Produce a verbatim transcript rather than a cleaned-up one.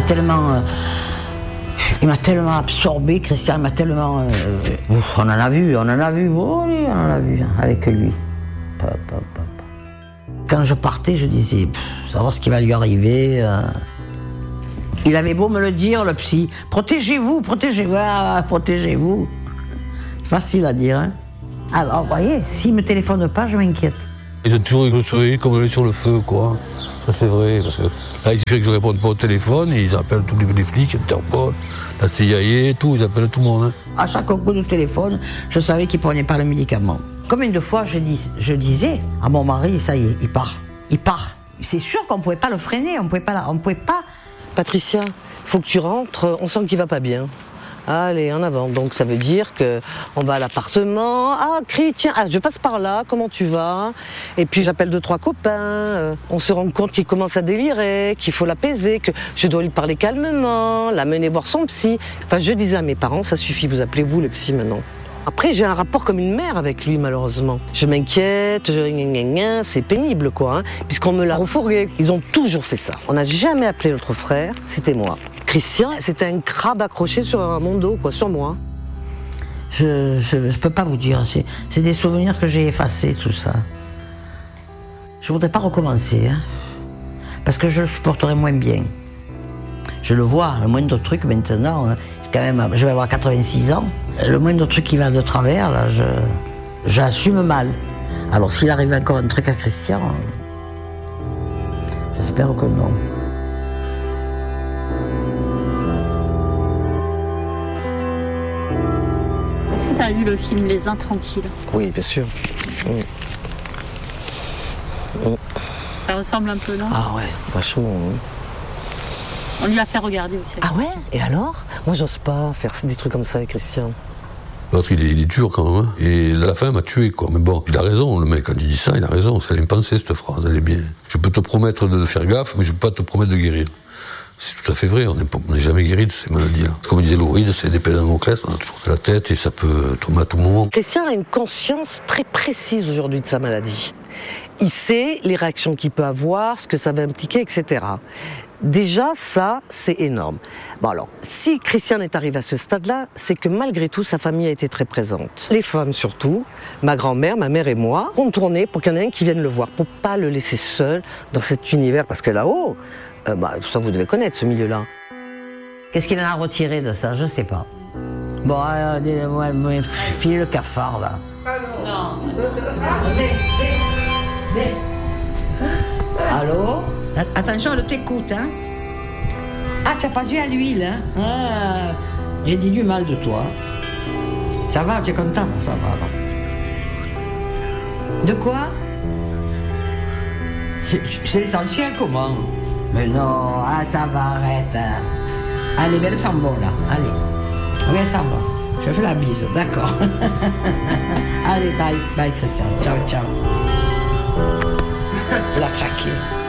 tellement... Euh, il m'a tellement absorbé, Christian, il m'a tellement... Euh, euh, on en a vu, on en a vu, oh, oui, on en a vu, hein, avec lui. Pa, pa, pa, pa. Quand je partais, je disais, pff, savoir ce qui va lui arriver. Euh... Il avait beau me le dire, le psy, protégez-vous, protégez-vous, ah, protégez-vous. Facile à dire, hein. Alors, vous voyez, s'il ne me téléphone pas, je m'inquiète. Ils ont toujours surveillé comme elle est sur le feu, quoi. Ça, c'est vrai, parce que là, il suffit que je ne réponde pas au téléphone, et ils appellent tous les flics, Interpol, la C I A, tout, ils appellent tout le monde. Hein. À chaque coup de téléphone, je savais qu'il ne prenait pas le médicament. Combien de fois je, dis, je disais à mon mari, ça y est, il part, il part. C'est sûr qu'on ne pouvait pas le freiner, on ne pouvait pas... On pouvait pas... Patricia, il faut que tu rentres, on sent qu'il ne va pas bien. Allez, en avant. Donc ça veut dire qu'on va à l'appartement. Ah, crie, tiens, ah, je passe par là, comment tu vas? Et puis j'appelle deux, trois copains. Euh, on se rend compte qu'il commence à délirer, qu'il faut l'apaiser, que je dois lui parler calmement, l'amener voir son psy. Enfin, je disais à mes parents, ça suffit, vous appelez vous le psy maintenant. Après, j'ai un rapport comme une mère avec lui, malheureusement. Je m'inquiète, je... c'est pénible, quoi, hein, puisqu'on me l'a refourgué. Ils ont toujours fait ça. On n'a jamais appelé notre frère, c'était moi. Christian, c'était un crabe accroché sur mon dos, quoi, sur moi. Je ne peux pas vous dire, c'est, c'est des souvenirs que j'ai effacés, tout ça. Je voudrais pas recommencer, hein, parce que je le supporterais moins bien. Je le vois, le moindre truc maintenant, hein, quand même, je vais avoir quatre-vingt-six ans, le moindre truc qui va de travers, là, je, j'assume mal. Alors s'il arrive encore un truc à Christian, j'espère que non. Est-ce que tu as vu le film Les Intranquilles? Oui, bien sûr. Mmh. Mmh. Ça ressemble un peu, non? Ah ouais, vachement. Hein. On lui a fait regarder aussi. Ah ouais? Et alors? Moi, j'ose pas faire des trucs comme ça avec Christian. Parce qu'il est, il est dur quand même. Hein. Et la fin m'a tué, quoi. Mais bon, il a raison, le mec, quand il dit ça, il a raison. Ça allait me penser, cette phrase, elle est bien. Je peux te promettre de faire gaffe, mais je peux pas te promettre de guérir. C'est tout à fait vrai, on n'est jamais guéri de ces maladies-là. Comme disait Louride, c'est des pelles Damoclès, on a toujours sur la tête et ça peut tomber à tout moment. Christian a une conscience très précise aujourd'hui de sa maladie. Il sait les réactions qu'il peut avoir, ce que ça va impliquer, et cetera. Déjà, ça, c'est énorme. Bon alors, si Christian est arrivé à ce stade-là, c'est que malgré tout, sa famille a été très présente. Les femmes surtout, ma grand-mère, ma mère et moi, on tournait pour qu'il y en ait un qui vienne le voir, pour pas le laisser seul dans cet univers, parce que là-haut, euh, bah, tout ça vous devez connaître ce milieu-là. Qu'est-ce qu'il en a retiré de ça? Je sais pas. Bon, euh, ouais, ouais, filez le cafard, là. Non. Allô? Attention, elle t'écoute, hein? Ah, tu n'as pas dû à l'huile, hein? Ah, j'ai dit du mal de toi. Ça va, tu es content? Ça va. De quoi? C'est, c'est l'essentiel, comment? Mais non, ah, ça va, arrête. Hein. Allez, ben, elle sent bon, là. Allez. Oui, elle sent bon. Je fais la bise, d'accord. Allez, bye, bye, Christian. Ciao, ciao. Elle a craqué.